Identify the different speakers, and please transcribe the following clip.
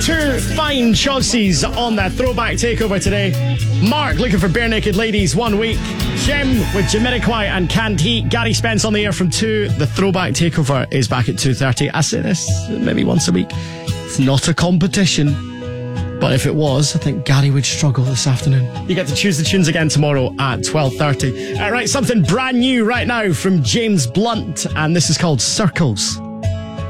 Speaker 1: Two fine choices on that throwback takeover today. Mark looking for Bare Naked Ladies 1 week. Jim with Jamiroquai and Canned Heat. Gary Spence on the air from 2. The throwback takeover is back at 2:30. I say this maybe once a week. It's not a competition, but if it was, I think Gary would struggle this afternoon. You get to choose the tunes again tomorrow at 12:30. Right, something brand new right now from James Blunt, and this is called Circles.